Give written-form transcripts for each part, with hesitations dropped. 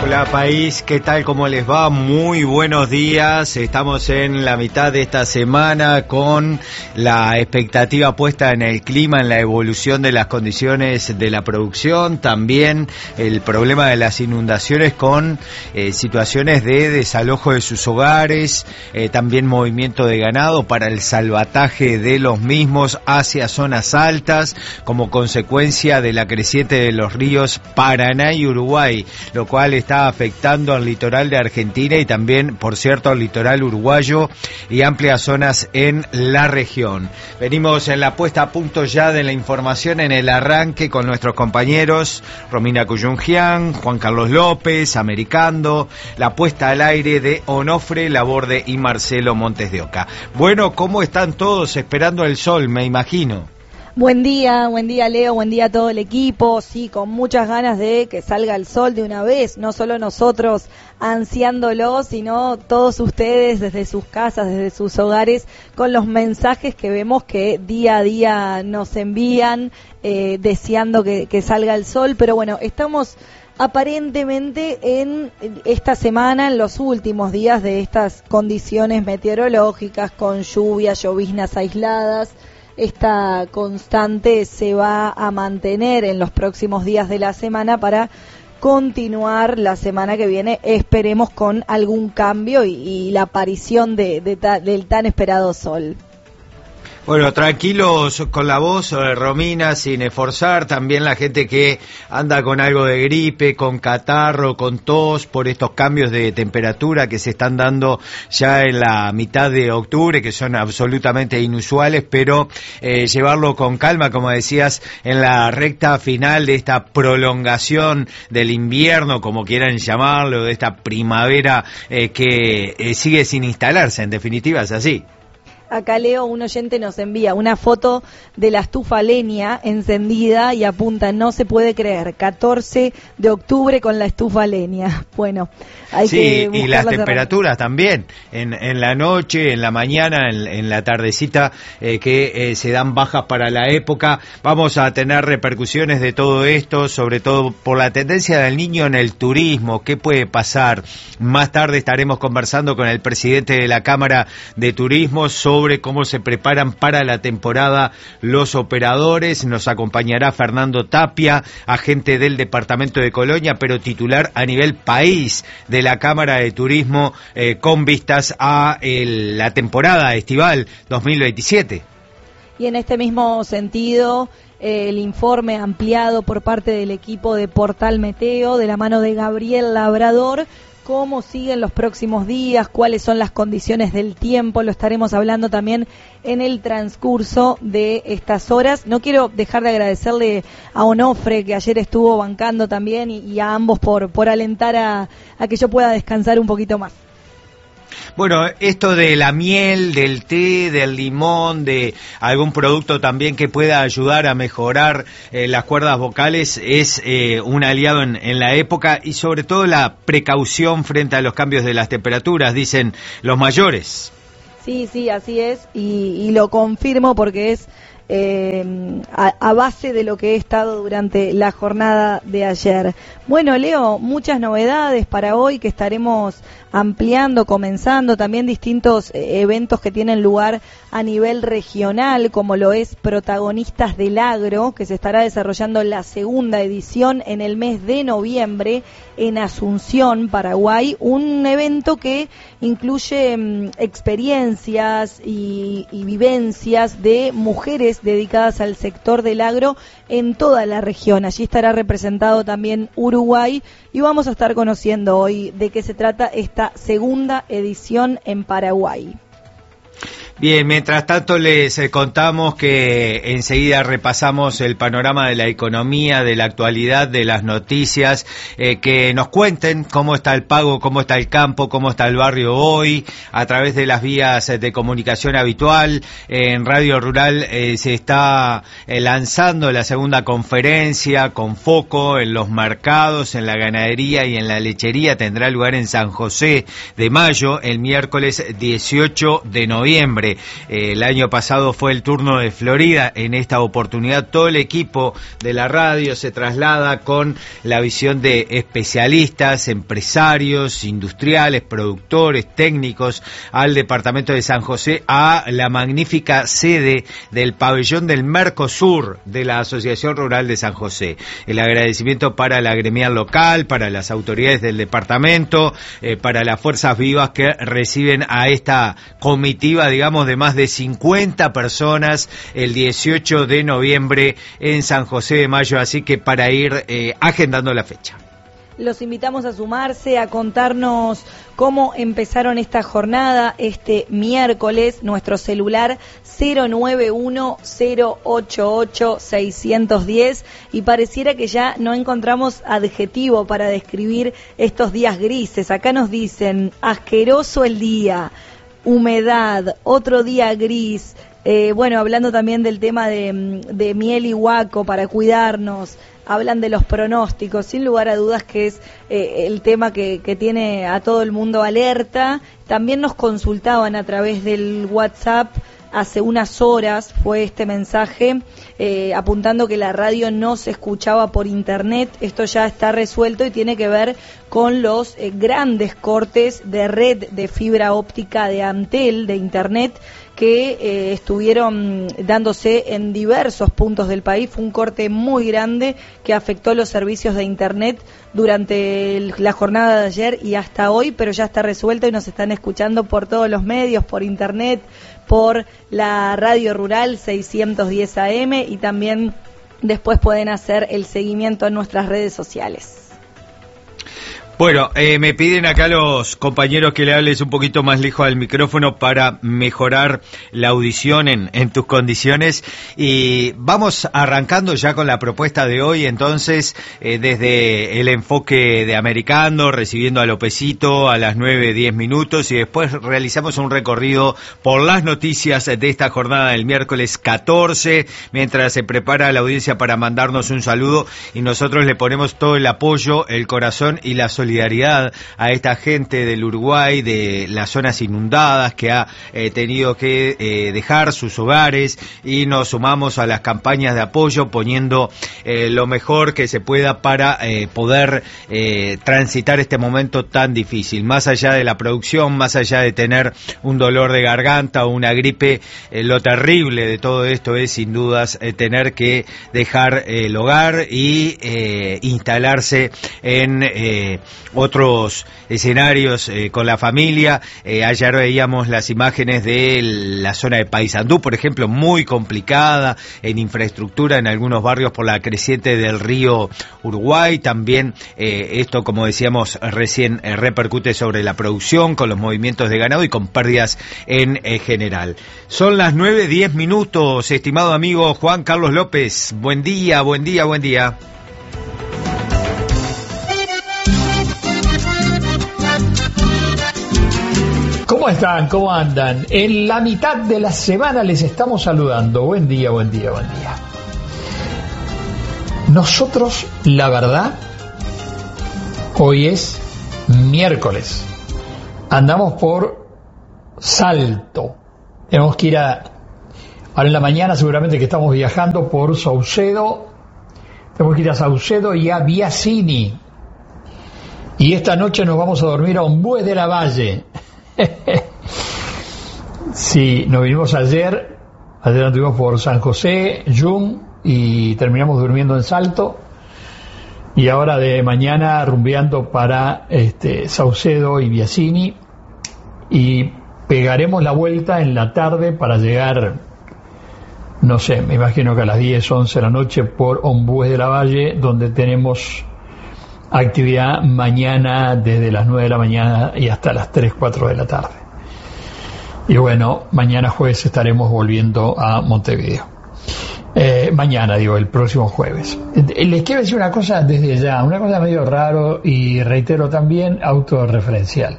Hola país, ¿qué tal? ¿Cómo les va? Muy buenos días. Estamos en la mitad de esta semana con la expectativa puesta en el clima, en la evolución de las condiciones de la producción, también el problema de las inundaciones con situaciones de desalojo de sus hogares, también movimiento de ganado para el salvataje de los mismos hacia zonas altas como consecuencia de la creciente de los ríos Paraná y Uruguay, lo cual está afectando al litoral de Argentina y también, por cierto, al litoral uruguayo y amplias zonas en la región. Venimos en la puesta a punto ya de la información en el arranque con nuestros compañeros Romina Cuyungian, Juan Carlos López, Americando, la puesta al aire de Onofre Laborde y Marcelo Montes de Oca. Bueno, ¿cómo están todos esperando el sol, me imagino? Buen día Leo, buen día a todo el equipo, sí, con muchas ganas de que salga el sol de una vez, no solo nosotros ansiándolo, sino todos ustedes desde sus casas, desde sus hogares, con los mensajes que vemos que día a día nos envían, deseando que salga el sol, pero bueno, estamos aparentemente en esta semana, en los últimos días de estas condiciones meteorológicas, con lluvias, lloviznas aisladas. Esta constante se va a mantener en los próximos días de la semana para continuar la semana que viene, esperemos con algún cambio y la aparición del tan esperado sol. Bueno, tranquilos con la voz, Romina, sin esforzar, también la gente que anda con algo de gripe, con catarro, con tos, por estos cambios de temperatura que se están dando ya en la mitad de octubre, que son absolutamente inusuales, pero llevarlo con calma, como decías, en la recta final de esta prolongación del invierno, como quieran llamarlo, de esta primavera que sigue sin instalarse, en definitiva es así. Acá Leo, un oyente nos envía una foto de la estufa leña encendida y apunta, no se puede creer, 14 de octubre con la estufa leña. Bueno, hay que buscar y las temperaturas también, en la noche, en la mañana, en la tardecita, que se dan bajas para la época. Vamos a tener repercusiones de todo esto, sobre todo por la tendencia del niño en el turismo. ¿Qué puede pasar? Más tarde estaremos conversando con el presidente de la Cámara de Turismo sobre cómo se preparan para la temporada los operadores. Nos acompañará Fernando Tapia, agente del departamento de Colonia, pero titular a nivel país de la Cámara de Turismo, con vistas a la temporada estival 2027. Y en este mismo sentido, el informe ampliado por parte del equipo de Portal Meteo, de la mano de Gabriel Labrador, cómo siguen los próximos días, cuáles son las condiciones del tiempo, lo estaremos hablando también en el transcurso de estas horas. No quiero dejar de agradecerle a Onofre, que ayer estuvo bancando también, y a ambos por alentar a que yo pueda descansar un poquito más. Bueno, esto de la miel, del té, del limón, de algún producto también que pueda ayudar a mejorar las cuerdas vocales es un aliado en la época, y sobre todo la precaución frente a los cambios de las temperaturas, dicen los mayores. Sí, así es, y lo confirmo porque es a base de lo que he estado durante la jornada de ayer. Bueno, Leo, muchas novedades para hoy que estaremos ampliando, comenzando, también distintos eventos que tienen lugar a nivel regional, como lo es Protagonistas del Agro, que se estará desarrollando la segunda edición en el mes de noviembre en Asunción, Paraguay, un evento que incluye experiencias y vivencias de mujeres dedicadas al sector del agro en toda la región. Allí estará representado también Uruguay y vamos a estar conociendo hoy de qué se trata esta segunda edición en Paraguay. Bien, mientras tanto les contamos que enseguida repasamos el panorama de la economía, de la actualidad, de las noticias, que nos cuenten cómo está el pago, cómo está el campo, cómo está el barrio hoy, a través de las vías de comunicación habitual. En Radio Rural se está lanzando la segunda conferencia con foco en los mercados, en la ganadería y en la lechería. Tendrá lugar en San José de Mayo el miércoles 18 de noviembre. que el año pasado fue el turno de Florida. En esta oportunidad todo el equipo de la radio se traslada con la visión de especialistas, empresarios, industriales, productores, técnicos, al departamento de San José, a la magnífica sede del pabellón del Mercosur de la Asociación Rural de San José. El agradecimiento para la gremial local, para las autoridades del departamento, para las fuerzas vivas que reciben a esta comitiva, digamos, de más de 50 personas el 18 de noviembre en San José de Mayo, así que para ir agendando la fecha. Los invitamos a sumarse, a contarnos cómo empezaron esta jornada este miércoles. Nuestro celular 091-088-610, y pareciera que ya no encontramos adjetivo para describir estos días grises. Acá nos dicen asqueroso el día, humedad, otro día gris. Bueno, hablando también del tema de miel y huaco para cuidarnos, hablan de los pronósticos, sin lugar a dudas que es el tema que tiene a todo el mundo alerta. También nos consultaban a través del WhatsApp, hace unas horas fue este mensaje, apuntando que la radio no se escuchaba por internet. Esto ya está resuelto y tiene que ver con los grandes cortes de red de fibra óptica de Antel, de internet, que estuvieron dándose en diversos puntos del país. Fue un corte muy grande que afectó los servicios de internet durante la jornada de ayer y hasta hoy, pero ya está resuelto y nos están escuchando por todos los medios, por internet, por la radio rural 610 AM, y también después pueden hacer el seguimiento en nuestras redes sociales. Bueno, me piden acá los compañeros que le hables un poquito más lejos al micrófono para mejorar la audición en tus condiciones, y vamos arrancando ya con la propuesta de hoy. Entonces, desde el enfoque de Americando, recibiendo a Lopecito a las 9:10 minutos, y después realizamos un recorrido por las noticias de esta jornada del miércoles 14, mientras se prepara la audiencia para mandarnos un saludo, y nosotros le ponemos todo el apoyo, el corazón y la solidaridad a esta gente del Uruguay, de las zonas inundadas, que ha tenido que dejar sus hogares, y nos sumamos a las campañas de apoyo poniendo lo mejor que se pueda para poder transitar este momento tan difícil. Más allá de la producción, más allá de tener un dolor de garganta o una gripe, lo terrible de todo esto es sin dudas tener que dejar el hogar y instalarse en otros escenarios con la familia. Ayer veíamos las imágenes de la zona de Paysandú, por ejemplo, muy complicada en infraestructura en algunos barrios por la creciente del río Uruguay. También esto, como decíamos recién, repercute sobre la producción, con los movimientos de ganado y con pérdidas en general. Son las 9:10 minutos, estimado amigo Juan Carlos López. Buen día, buen día, buen día. ¿Cómo están? ¿Cómo andan? En la mitad de la semana les estamos saludando. Buen día, buen día, buen día. Nosotros, la verdad, hoy es miércoles. Andamos por Salto. Tenemos que ir ahora en la mañana, seguramente que estamos viajando por Saucedo. Tenemos que ir a Saucedo y a Biasini. Y esta noche nos vamos a dormir a Ombués de la Valle. Sí, nos vinimos ayer anduvimos por San José, Jung, y terminamos durmiendo en Salto, y ahora de mañana rumbeando para Saucedo y Biasini, y pegaremos la vuelta en la tarde para llegar, no sé, me imagino que a las 10, 11 de la noche por Ombués de la Valle, donde tenemos actividad mañana desde las 9 de la mañana y hasta las 3, 4 de la tarde. Y bueno, mañana jueves estaremos volviendo a Montevideo. Mañana, el próximo jueves. Les quiero decir una cosa desde ya, una cosa medio raro, y reitero también autorreferencial.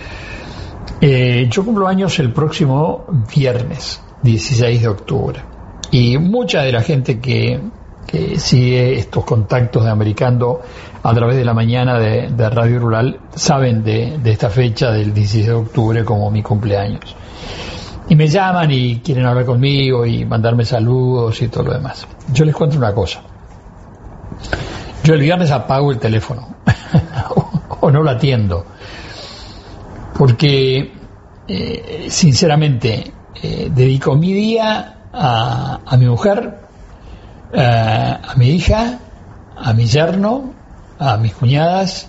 Yo cumplo años el próximo viernes, 16 de octubre. Y mucha de la gente que sigue estos contactos de Americando a través de la mañana de Radio Rural saben de esta fecha del 16 de octubre como mi cumpleaños. Y me llaman y quieren hablar conmigo y mandarme saludos y todo lo demás. Yo les cuento una cosa. Yo el viernes apago el teléfono o no lo atiendo. Porque, sinceramente, dedico mi día a mi mujer, a mi hija, a mi yerno, a mis cuñadas,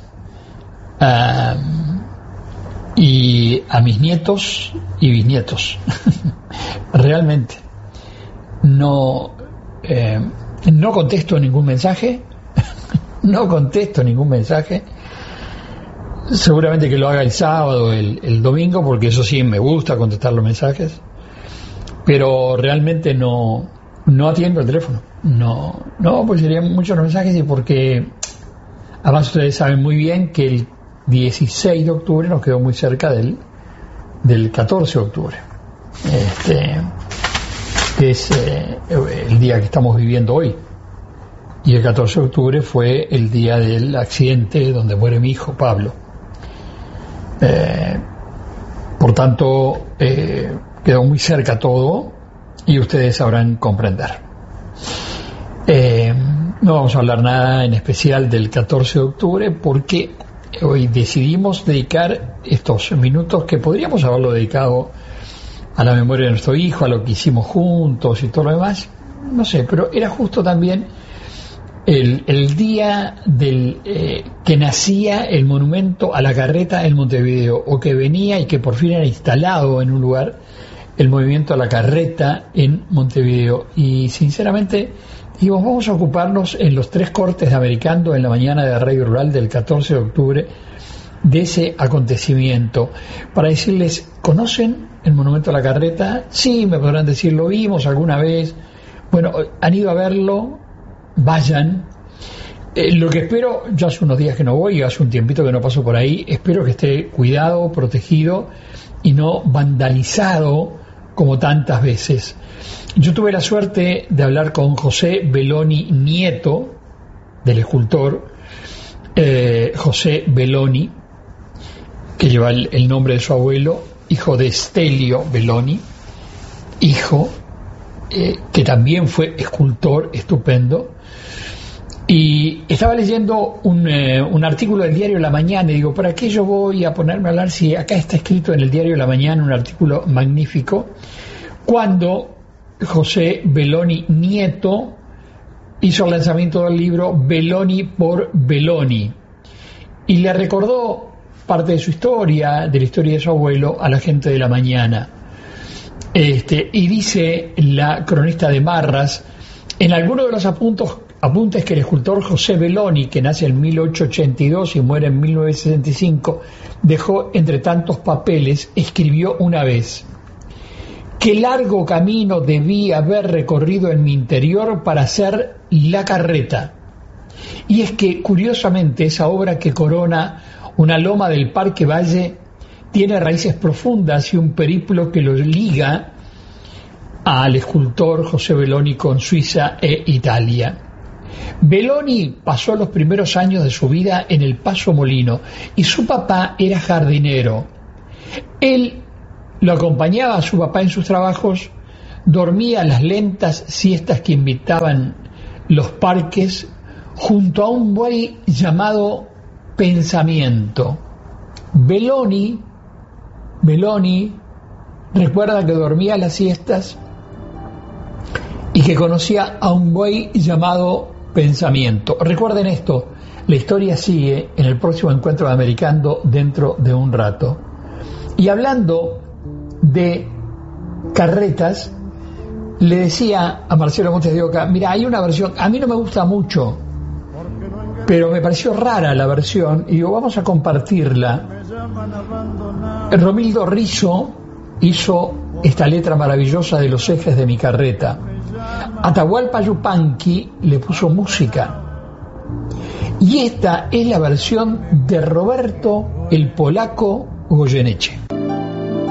y a mis nietos y bisnietos. Realmente no contesto ningún mensaje. No contesto ningún mensaje. Seguramente que lo haga el sábado, el domingo, porque eso sí me gusta contestar los mensajes, pero realmente no atiendo el teléfono. No, pues serían muchos los mensajes, y porque además ustedes saben muy bien que el 16 de octubre nos quedó muy cerca del 14 de octubre, que es el día que estamos viviendo hoy. Y el 14 de octubre fue el día del accidente donde muere mi hijo Pablo. Por tanto, quedó muy cerca todo, y ustedes sabrán comprender. No vamos a hablar nada en especial del 14 de octubre, porque hoy decidimos dedicar estos minutos que podríamos haberlo dedicado a la memoria de nuestro hijo, a lo que hicimos juntos y todo lo demás, no sé, pero era justo también el día que nacía el monumento a la carreta en Montevideo, o que venía y que por fin era instalado en un lugar el movimiento a la carreta en Montevideo. Y sinceramente digo, vamos a ocuparnos en los 3 cortes de Americando en la mañana de Radio Rural del 14 de octubre de ese acontecimiento, para decirles, ¿conocen el monumento a la carreta? Sí, me podrán decir, lo vimos alguna vez. Bueno, han ido a verlo, vayan. Lo que espero, yo hace unos días que no voy, hace un tiempito que no paso por ahí, espero que esté cuidado, protegido y no vandalizado como tantas veces. Yo tuve la suerte de hablar con José Belloni, nieto del escultor José Belloni, que lleva el nombre de su abuelo, hijo de Stelio Belloni, hijo que también fue escultor estupendo. Y estaba leyendo un artículo del diario La Mañana, y digo, ¿para qué yo voy a ponerme a hablar si acá está escrito en el diario La Mañana un artículo magnífico? Cuando José Belloni nieto hizo el lanzamiento del libro Belloni por Belloni, y le recordó parte de su historia, de la historia de su abuelo, a la gente de La Mañana. Y dice la cronista de Marras, en alguno de los apuntes que el escultor José Belloni, que nace en 1882 y muere en 1965, dejó entre tantos papeles, escribió una vez: qué largo camino debí haber recorrido en mi interior para hacer la carreta. Y es que, curiosamente, esa obra que corona una loma del Parque Valle tiene raíces profundas y un periplo que lo liga al escultor José Belloni con Suiza e Italia. Belloni pasó los primeros años de su vida en el Paso Molino, y su papá era jardinero. Él lo acompañaba a su papá en sus trabajos, dormía las lentas siestas que invitaban los parques junto a un buey llamado Pensamiento. Belloni recuerda que dormía las siestas y que conocía a un buey llamado Pensamiento. Recuerden esto, la historia sigue en el próximo encuentro de Americando dentro de un rato. Y hablando de carretas, le decía a Marcelo Montes de Oca, mira, hay una versión, a mí no me gusta mucho, pero me pareció rara la versión, y digo, vamos a compartirla. Romildo Rizzo hizo esta letra maravillosa de Los ejes de mi carreta. Atahualpa Yupanqui le puso música. Y esta es la versión de Roberto el Polaco Goyeneche.